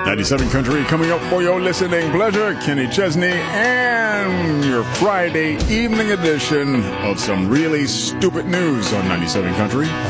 97 Country coming up for your listening pleasure. Kenny Chesney and your Friday evening edition of some really stupid news on 97 Country.